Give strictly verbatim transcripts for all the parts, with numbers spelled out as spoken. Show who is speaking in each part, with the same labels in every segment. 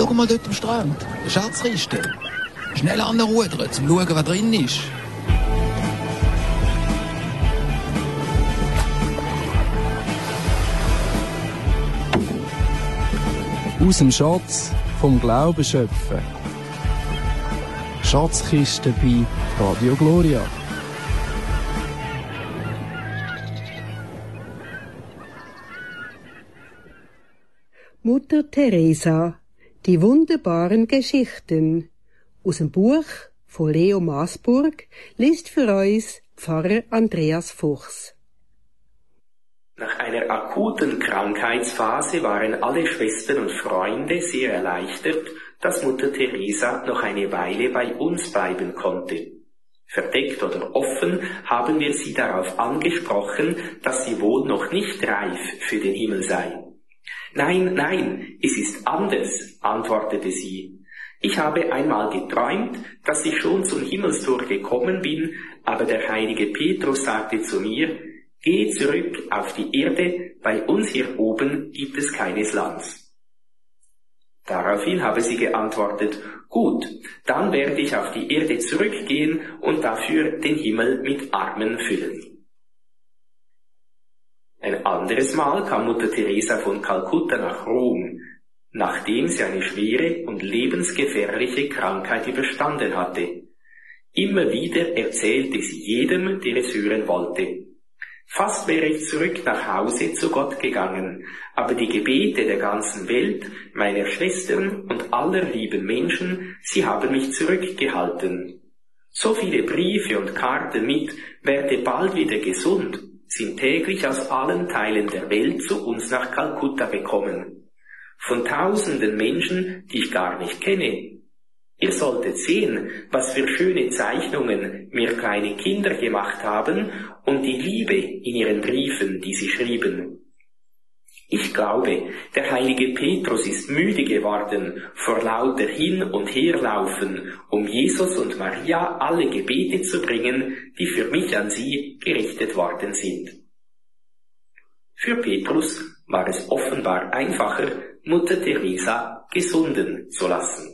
Speaker 1: Schau mal dort am Strand. Eine Schatzkiste. Schnell anrudern, zum schauen, was drin ist.
Speaker 2: Aus dem Schatz vom Glauben schöpfen. Schatzkiste bei Radio Gloria.
Speaker 3: Mutter Teresa, die wunderbaren Geschichten. Aus dem Buch von Leo Maasburg liest für uns Pfarrer Andreas Fuchs.
Speaker 4: Nach einer akuten Krankheitsphase waren alle Schwestern und Freunde sehr erleichtert, dass Mutter Teresa noch eine Weile bei uns bleiben konnte. Verdeckt oder offen haben wir sie darauf angesprochen, dass sie wohl noch nicht reif für den Himmel sei. Nein, nein, es ist anders, antwortete sie. Ich habe einmal geträumt, dass ich schon zum Himmelstor gekommen bin, aber der heilige Petrus sagte zu mir, geh zurück auf die Erde, bei uns hier oben gibt es keines Lands. Daraufhin habe sie geantwortet, gut, dann werde ich auf die Erde zurückgehen und dafür den Himmel mit Armen füllen. Ein anderes Mal kam Mutter Teresa von Kalkutta nach Rom, nachdem sie eine schwere und lebensgefährliche Krankheit überstanden hatte. Immer wieder erzählte sie jedem, der es hören wollte. Fast wäre ich zurück nach Hause zu Gott gegangen, aber die Gebete der ganzen Welt, meiner Schwestern und aller lieben Menschen, sie haben mich zurückgehalten. So viele Briefe und Karten mit, werde bald wieder gesund, sind täglich aus allen Teilen der Welt zu uns nach Kalkutta gekommen. Von tausenden Menschen, die ich gar nicht kenne. Ihr solltet sehen, was für schöne Zeichnungen mir kleine Kinder gemacht haben und die Liebe in ihren Briefen, die sie schrieben. Ich glaube, der heilige Petrus ist müde geworden vor lauter Hin- und Herlaufen, um Jesus und Maria alle Gebete zu bringen, die für mich an sie gerichtet worden sind. Für Petrus war es offenbar einfacher, Mutter Teresa gesunden zu lassen.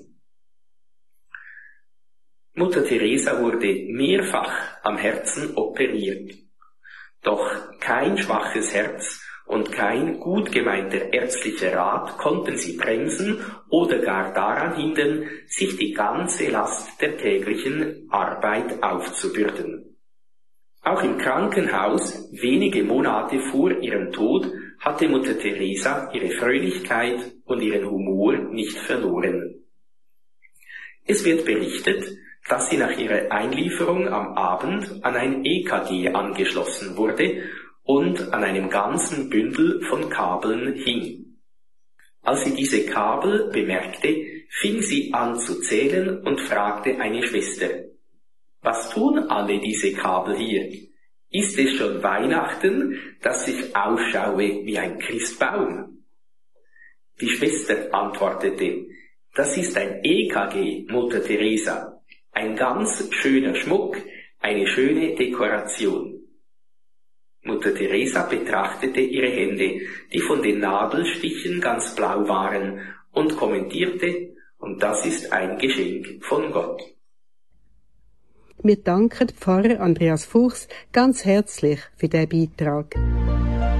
Speaker 4: Mutter Teresa wurde mehrfach am Herzen operiert. Doch kein schwaches Herz und kein gut gemeinter ärztlicher Rat konnten sie bremsen oder gar daran hindern, sich die ganze Last der täglichen Arbeit aufzubürden. Auch im Krankenhaus, wenige Monate vor ihrem Tod, hatte Mutter Teresa ihre Fröhlichkeit und ihren Humor nicht verloren. Es wird berichtet, dass sie nach ihrer Einlieferung am Abend an ein E K G angeschlossen wurde und an einem ganzen Bündel von Kabeln hing. Als sie diese Kabel bemerkte, fing sie an zu zählen und fragte eine Schwester, was tun alle diese Kabel hier? Ist es schon Weihnachten, dass ich ausschaue wie ein Christbaum? Die Schwester antwortete, das ist ein E K G, Mutter Teresa. Ein ganz schöner Schmuck, eine schöne Dekoration. Mutter Teresa betrachtete ihre Hände, die von den Nadelstichen ganz blau waren, und kommentierte, und das ist ein Geschenk von Gott.
Speaker 3: Wir danken Pfarrer Andreas Fuchs ganz herzlich für diesen Beitrag.